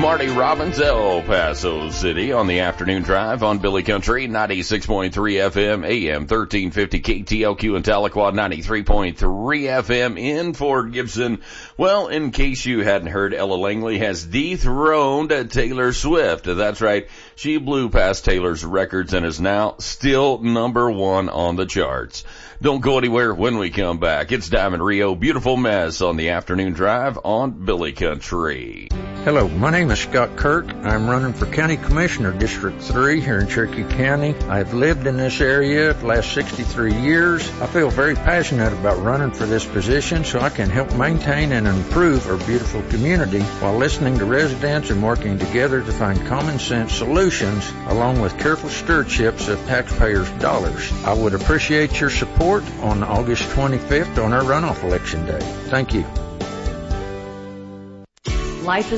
Marty Robbins, El Paso City on the afternoon drive on Billy Country, 96.3 FM, AM 1350 KTLQ in Tahlequah, 93.3 FM in Fort Gibson. Well, in case you hadn't heard, Ella Langley has dethroned Taylor Swift. That's right. She blew past Taylor's records and is now still number one on the charts. Don't go anywhere when we come back. It's Diamond Rio, Beautiful Mess on the afternoon drive on Billy Country. Hello, my name is Scott Kirk. I'm running for County Commissioner, District 3 here in Cherokee County. I've lived in this area for the last 63 years. I feel very passionate about running for this position so I can help maintain and improve our beautiful community while listening to residents and working together to find common sense solutions along with careful stewardships of taxpayers' dollars. I would appreciate your support on August 25th on our runoff election day. Thank you. Life is